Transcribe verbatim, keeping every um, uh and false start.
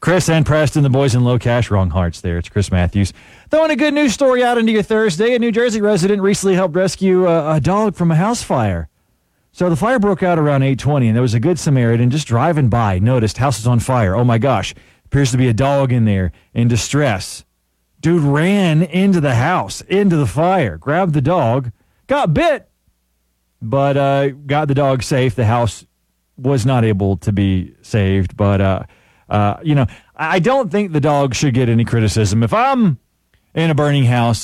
Chris and Preston, the boys in Low Cash, wrong hearts there. It's Chris Matthews. Throwing a good news story out into your Thursday. A New Jersey resident recently helped rescue a, a dog from a house fire. So the fire broke out around eight twenty, and there was a good Samaritan just driving by, noticed house is on fire. Oh, my gosh. Appears to be a dog in there in distress. Dude ran into the house, into the fire, grabbed the dog, got bit, but uh, got the dog safe. The house was not able to be saved, but... Uh, Uh, you know, I don't think the dog should get any criticism. If I'm in a burning house